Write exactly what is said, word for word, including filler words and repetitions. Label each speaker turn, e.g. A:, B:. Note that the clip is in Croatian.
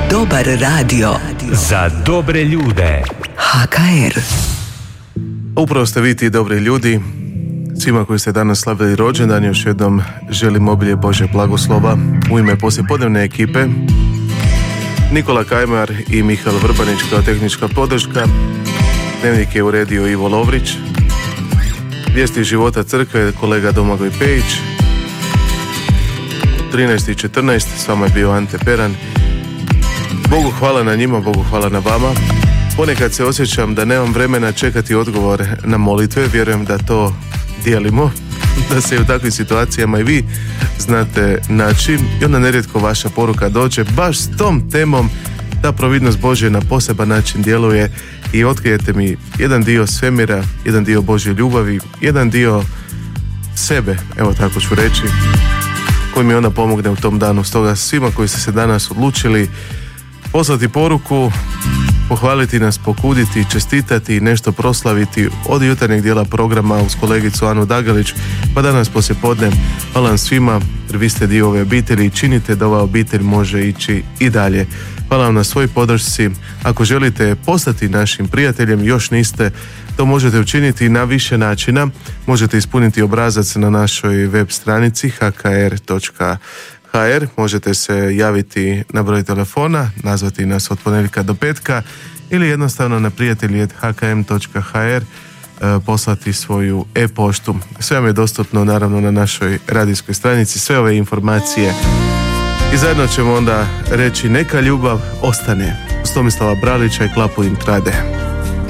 A: Dobar radio.
B: Za dobre ljude.
A: ha ka er.
C: Upravo ste vi ti dobri ljudi. Svima koji ste danas slavili rođendan još jednom želim obilje Božje blagoslova u ime poslijepodnevne ekipe. Nikola Kajmar i Mihael Vrbanić kao tehnička podrška. Dnevnik je uredio Ivo Lovrić. Vijesti života crkve kolega Domagoj Pejić. trinaest i četrnaest s vama je bio Ante Peran. Bogu hvala na njima, Bogu hvala na vama. Ponekad se osjećam da nemam vremena čekati odgovor na molitve. Vjerujem da to dijelimo, da se u takvim situacijama i vi znate naći. I onda nerijetko vaša poruka dođe baš s tom temom da providnost Božje na poseban način djeluje i otkrijete mi jedan dio svemira, jedan dio Božje ljubavi, jedan dio sebe, evo tako ću reći, koji mi onda pomogne u tom danu. Stoga svima koji ste se danas odlučili poslati poruku, pohvaliti nas, pokuditi, čestitati, nešto proslaviti od jutarnjeg dijela programa uz kolegicu Anu Dagalić, pa danas poslijepodne. Hvala vam svima, jer vi ste dio ove obitelji i činite da ova obitelj može ići i dalje. Hvala vam na svoj podršci. Ako želite postati našim prijateljem, još niste, to možete učiniti na više načina. Možete ispuniti obrazac na našoj web stranici ha ka er točka ha er. Možete se javiti na broj telefona, nazvati nas od ponedjeljka do petka ili jednostavno na prijatelji at ha ka em točka ha er poslati svoju e-poštu. Sve vam je dostupno naravno na našoj radijskoj stranici, sve ove informacije. I zajedno ćemo onda reći neka ljubav ostane. Uz Tomislava Bralića i Klapu im krade.